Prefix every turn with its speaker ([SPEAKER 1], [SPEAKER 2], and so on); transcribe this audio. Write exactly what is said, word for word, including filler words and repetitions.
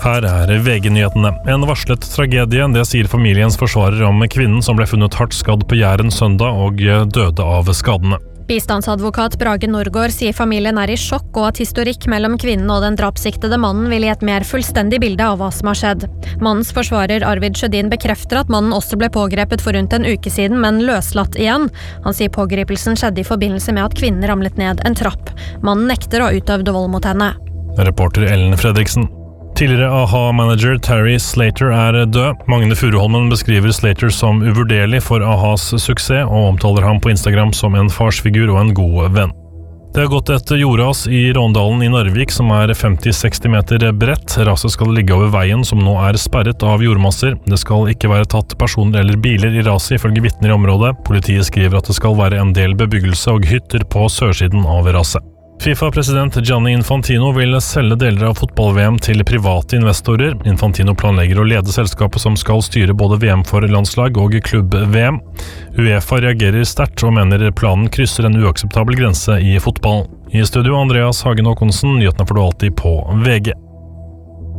[SPEAKER 1] Her er V G-nyhetene. En varslet tragedie, det sier familiens forsvarer om kvinnen som ble funnet hardt skadd på Jæren søndag og døde av skadene.
[SPEAKER 2] Bistandsadvokat Brage Norgård sier familien er i sjokk og at historikk mellom kvinnen og den drapssiktede mannen vil gi et mer fullstendig bilde av hva som har skjedd. Mannens forsvarer Arvid Sjødin bekrefter at mannen også ble pågrepet for rundt en uke siden, men løslatt igjen. Han sier pågripelsen skjedde i forbindelse med at kvinnen ramlet ned en trapp. Mannen nekter å ha utøvd vold mot henne.
[SPEAKER 1] Reporter Ellen Fredriksen. Tidligere A H A-manager Terry Slater er død. Magne Furuholmen beskriver Slater som uvurderlig for A H A's suksess, og omtaler ham på Instagram som en farsfigur og en god venn. Det har gått et jordras i Råndalen i Narvik som er femti til seksti meter bredt. Raset skal ligge over veien som nå er sperret av jordmasser. Det skal ikke være tatt personer eller biler i raset ifølge vitner i området. Politiet skriver at det skal være en del bebyggelse og hytter på sørsiden av raset. FIFA-president Gianni Infantino vil selge deler av fotball-V M til private investorer. Infantino planlegger å lede selskapet som skal styre både V M for landslag og klubb-V M. UEFA reagerer sterkt og mener planen krysser en uakseptabel grense i fotballen. I studio Andreas Hagen Håkonsen, nyhetene får du alltid på V G.